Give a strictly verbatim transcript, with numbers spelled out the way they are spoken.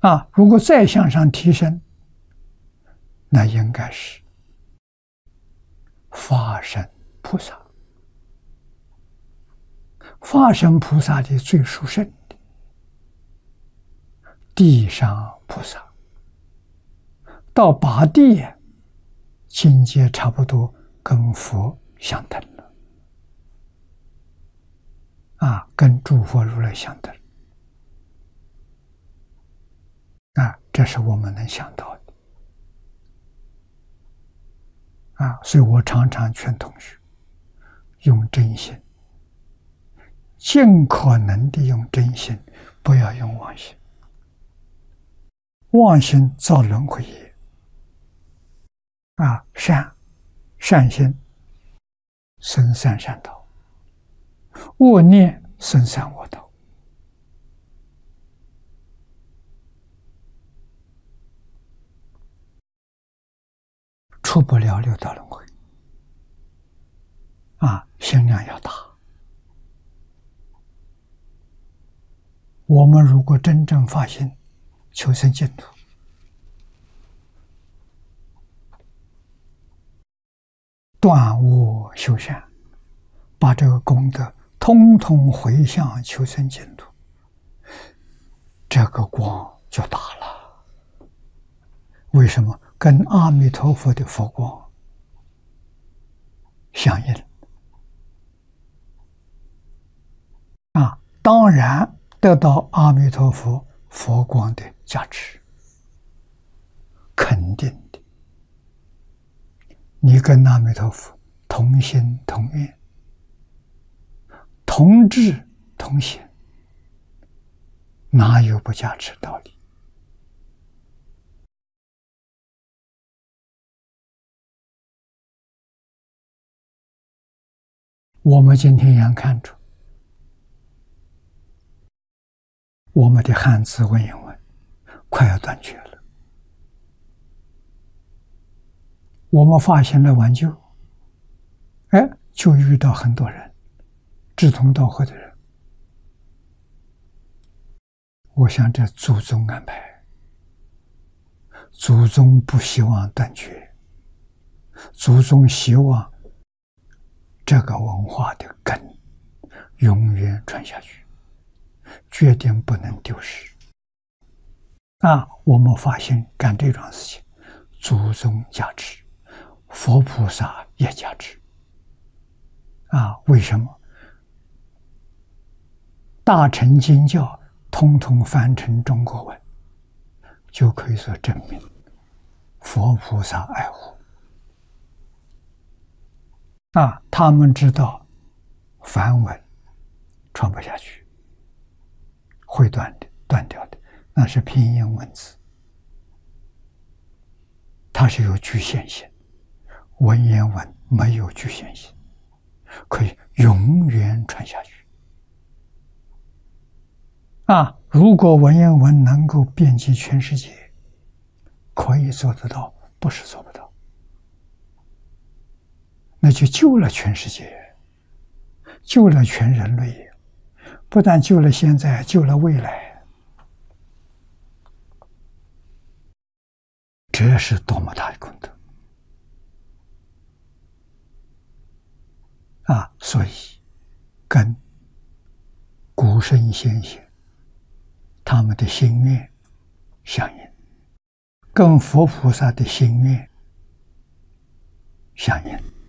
啊，如果再向上提升，那应该是法身菩萨。法身菩萨的最殊胜的，地上菩萨到八地境界差不多跟佛相等了，啊，跟诸佛如来相等。啊，这是我们能想到的。啊，所以我常常劝同学用真心，尽可能的用真心，不要用妄心。妄心造轮回业。啊，善善心生善善道，恶念生善恶道。出不了六道轮回。啊，心量要大。我们如果真正发心求生净土，断恶修善，把这个功德通通回向求生净土，这个光就大了。为什么？跟阿弥陀佛的佛光相应。啊，当然得到阿弥陀佛佛光的加持，肯定的。你跟阿弥陀佛同心同愿，同志同行，哪有不加持道理？我们今天眼看着我们的汉字文言文快要断绝了，我们发现了挽救，哎，就遇到很多人志同道合的人。我想这祖宗安排，祖宗不希望断绝，祖宗希望这个文化的根永远传下去，决定不能丢失。啊，我们发现干这桩事情，祖宗加持，佛菩萨也加持。啊，为什么？大乘经教通通翻成中国文，就可以说证明佛菩萨爱护。啊，他们知道梵文传不下去，会断的，断掉的，那是拼音文字，它是有局限性。文言文没有局限性，可以永远传下去。啊，如果文言文能够遍及全世界，可以做得到，不是做不到。那就救了全世界，救了全人类，不但救了现在，救了未来。这是多么大的功德啊！所以跟古圣先贤他们的心愿相应，跟佛菩萨的心愿相应。